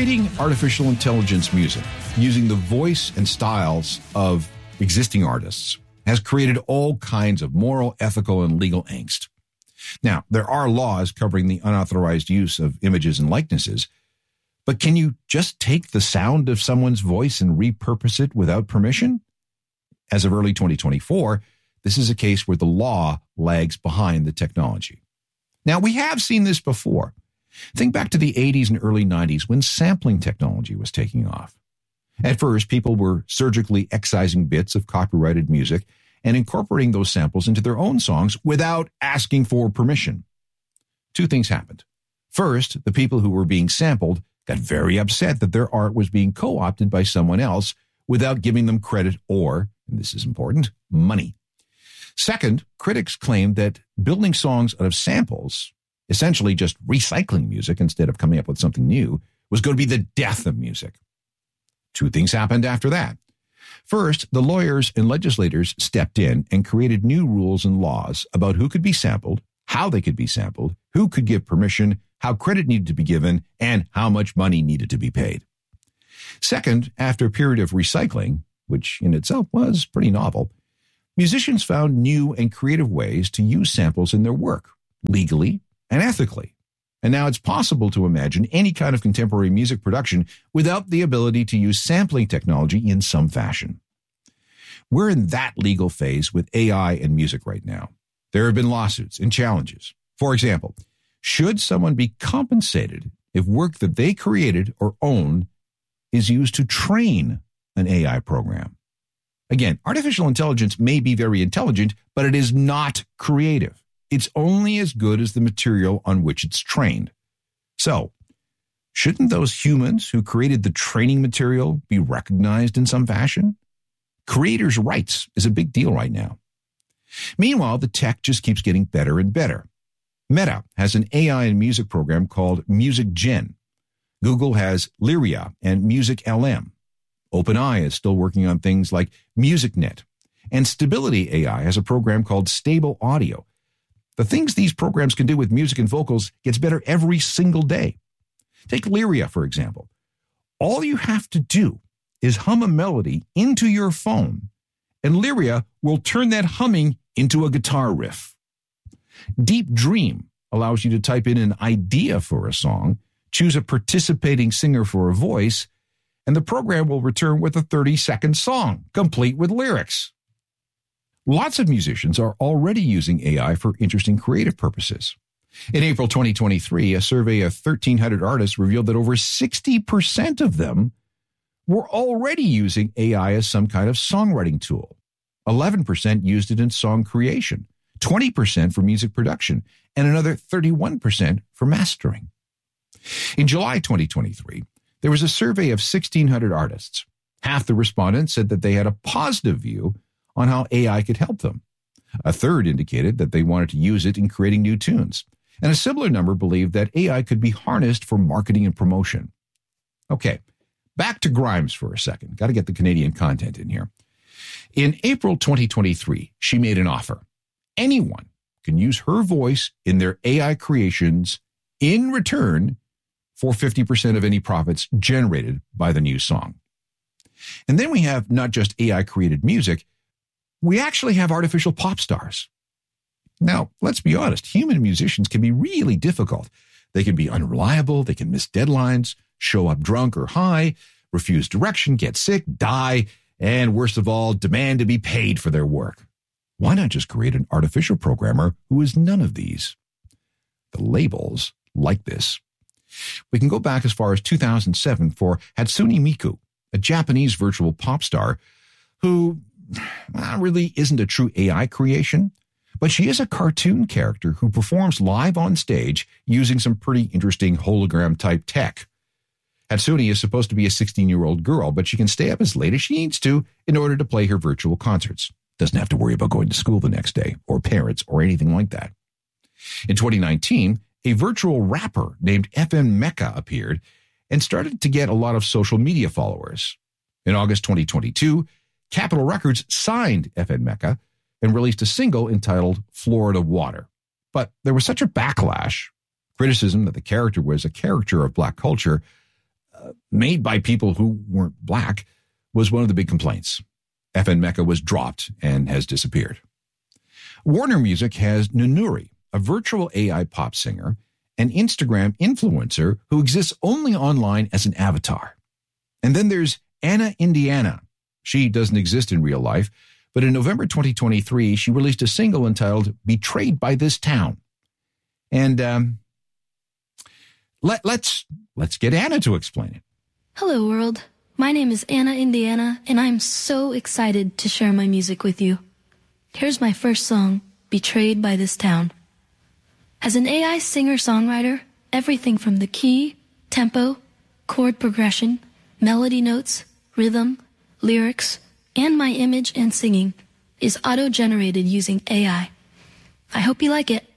creating artificial intelligence music using the voice and styles of existing artists has created all kinds of moral, ethical, and legal angst. Now, there are laws covering the unauthorized use of images and likenesses, but can you just take the sound of someone's voice and repurpose it without permission? As of early 2024, this is a case where the law lags behind the technology. Now, we have seen this before. Think back to the 80s and early 90s when sampling technology was taking off. At first, people were surgically excising bits of copyrighted music and incorporating those samples into their own songs without asking for permission. Two things happened. First, the people who were being sampled got very upset that their art was being co-opted by someone else without giving them credit or, and this is important, money. Second, critics claimed that building songs out of samples, essentially just recycling music instead of coming up with something new, was going to be the death of music. Two things happened after that. First, the lawyers and legislators stepped in and created new rules and laws about who could be sampled, how they could be sampled, who could give permission, how credit needed to be given, and how much money needed to be paid. Second, after a period of recycling, which in itself was pretty novel, musicians found new and creative ways to use samples in their work, legally and ethically. And now it's possible to imagine any kind of contemporary music production without the ability to use sampling technology in some fashion. We're in that legal phase with AI and music right now. There have been lawsuits and challenges. For example, should someone be compensated if work that they created or own is used to train an AI program? Again, artificial intelligence may be very intelligent, but it is not creative. It's only as good as the material on which it's trained. So, shouldn't those humans who created the training material be recognized in some fashion? Creators' rights is a big deal right now. Meanwhile, the tech just keeps getting better and better. Meta has an AI and music program called MusicGen. Google has Lyria and MusicLM. OpenAI is still working on things like MusicNet. And Stability AI has a program called Stable Audio. The things these programs can do with music and vocals gets better every single day. Take Lyria, for example. All you have to do is hum a melody into your phone, and Lyria will turn that humming into a guitar riff. Deep Dream allows you to type in an idea for a song, choose a participating singer for a voice, and the program will return with a 30-second song, complete with lyrics. Lots of musicians are already using AI for interesting creative purposes. In April 2023, a survey of 1,300 artists revealed that over 60% of them were already using AI as some kind of songwriting tool. 11% used it in song creation, 20% for music production, and another 31% for mastering. In July 2023, there was a survey of 1,600 artists. Half the respondents said that they had a positive view on how AI could help them. A third indicated that they wanted to use it in creating new tunes. And a similar number believed that AI could be harnessed for marketing and promotion. Okay, back to Grimes for a second. Got to get the Canadian content in here. In April 2023, she made an offer. Anyone can use her voice in their AI creations in return for 50% of any profits generated by the new song. And then we have not just AI-created music, we actually have artificial pop stars. Now, let's be honest, human musicians can be really difficult. They can be unreliable, they can miss deadlines, show up drunk or high, refuse direction, get sick, die, and worst of all, demand to be paid for their work. Why not just create an artificial programmer who is none of these? The labels like this. We can go back as far as 2007 for Hatsune Miku, a Japanese virtual pop star who really isn't a true AI creation, but she is a cartoon character who performs live on stage using some pretty interesting hologram-type tech. Hatsune is supposed to be a 16-year-old girl, but she can stay up as late as she needs to in order to play her virtual concerts. Doesn't have to worry about going to school the next day, or parents, or anything like that. In 2019, a virtual rapper named FN Meka appeared and started to get a lot of social media followers. In August 2022, Capitol Records signed FN Meka and released a single entitled Florida Water. But there was such a backlash, criticism that the character was a caricature of black culture, made by people who weren't black was one of the big complaints. FN Meka was dropped and has disappeared. Warner Music has Nunuri, a virtual AI pop singer, an Instagram influencer who exists only online as an avatar. And then there's Anna Indiana. She doesn't exist in real life, but in November 2023, she released a single entitled Betrayed by This Town. And let's get Anna to explain it. Hello, world. My name is Anna Indiana, and I'm so excited to share my music with you. Here's my first song, Betrayed by This Town. As an AI singer-songwriter, everything from the key, tempo, chord progression, melody notes, rhythm, lyrics, and my image and singing is auto-generated using AI. I hope you like it.